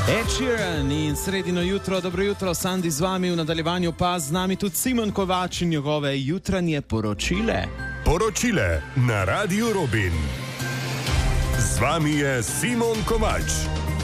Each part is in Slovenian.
Ed Sheeran in sredino jutro, dobro jutro, Sandi z vami, v nadaljevanju pa z nami tudi Simon Kovač in njegove jutranje poročile. Poročile na Radiu Robin. Z vami je Simon Kovač.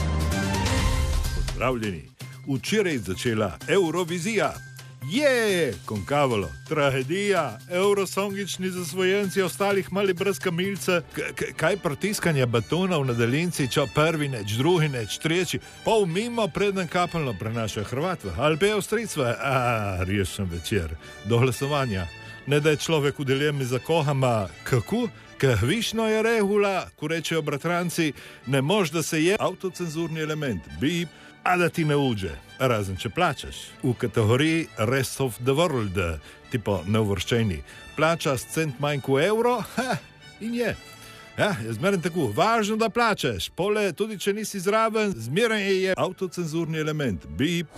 Pozdravljeni. Včeraj začela Eurovizija. Je, konkavalo, tragedija, eurosongični zasvojenci ostalih mali brez kamilce, kaj pritiskanje batonov na daljinci, čo prvi neč, drugi neč, tretji, pol mimo preden kapelno prenaša Hrvatva, ali pe Avstrijcva, rešen večer, do glasovanja. Ne da je človek v dilemmi za kohama, kako? Ker višno je regula, ko rečejo bratranci, ne mož da se je avtocenzurni element, bip, a da ti ne uđe, razen če plačaš. V kategoriji Rest of the World, tipo neuvrščeni, plačaš cent manj kot evro, in je. Ja, je zmeren tako, važno da plačaš, pole, tudi če nisi zraven, zmeren je avtocenzurni element, bip.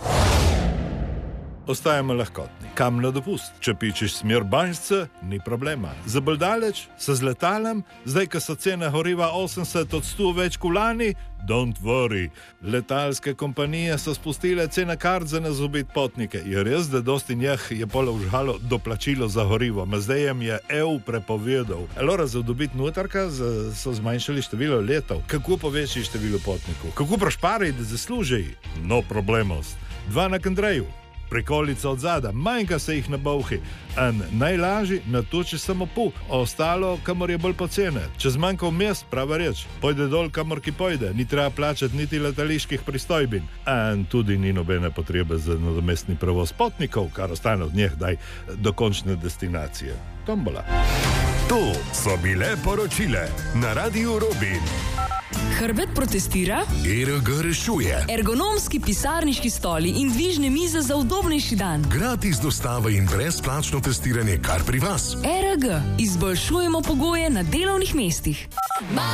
Ostajamo lahkotni. Kam na dopust? Če pičeš smer Banjšce, ni problema. Za bolj daleč, se z letalem, zdaj, ko so cene goriva 80% več kot lani, don't worry. Letalske kompanije so spustile cene kart za nazobit potnike. Je res, da dosti njih je polo užalo doplačilo za gorivo, ma zdaj jim je EU prepovedal. Elora, za dobit notarka so zmanjšali število letov. Kako poveči število potnikov? Kako prošpari, da zasluži? No problemos. 2 na Kandreju. Prikolica od zada, manjka se jih na bolhi. In najlažji natoči samo pol, ostalo, kamor je bolj pocene. Če zmanjka vmes, prava reč, pojde dol, kamor ki pojde, ni treba plačati niti letaliških pristojbin. In tudi ni nobene potrebe za nadomestni prevoz potnikov, kar ostane od njih daj do končne destinacije. Tombola. To so bile poročile na Radiu Robin. Hrbet protestira, ERG rešuje. ergonomski pisarniški stoli in dvižne mize za udobnejši dan. Gratis dostava in brezplačno testiranje kar pri vas. ERG, izboljšujemo pogoje na delovnih mestih.